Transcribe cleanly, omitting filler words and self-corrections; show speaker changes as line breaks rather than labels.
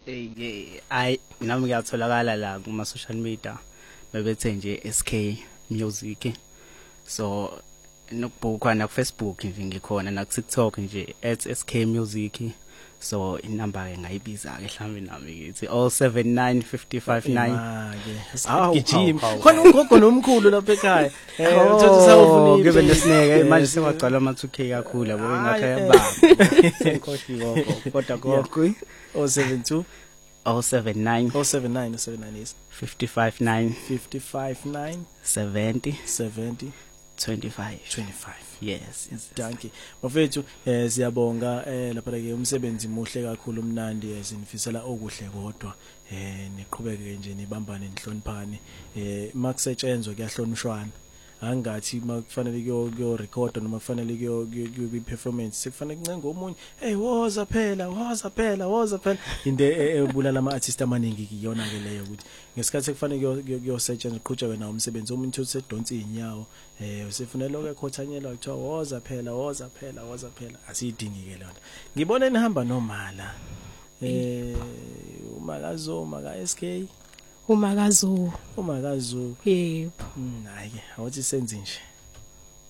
Ay nami ngiyatholakala la kuma social media bebethe nje SK Music. So nokubukwa na Facebook nje ngikhona na TikTok nje @SK Music. So inamba ke ngayibiza ke mhlambe nami ngithi 079559
ke gym khona ungogo nomkhulu lapha ekhaya uthatha sawufuna
ngibe nesineke manje sewagcwala ama 2K kakhulu yabo engakhaya baba senkosi gogo kodwa gogo
072
079
079 is
559
70
25 yes
danke bafethu siyabonga lapha ke umsebenzi muhle kakhulu umnandi sinifisela okuhle kodwa niqhubeke nje nibambane nihloniphane makusetshenzwa kuyahlonishwana angathi makufanele kuyo record noma kufanele kuyo performance sekufanele kuncenga omunye woza phela into ebulala ama artists amaningi kiyona ke leyo ukuthi ngesikhathi sekufanele kuyosetshenzwa uqhutshwe wena umsebenzi umuntu usedonsa inyawo usefunela ukukhothanyelwa kuthiwa woza phela asidingi ke lona ngibona nihamba nomala umakazo maka SK
umakazo
yebo
hayi
awuthi senze nje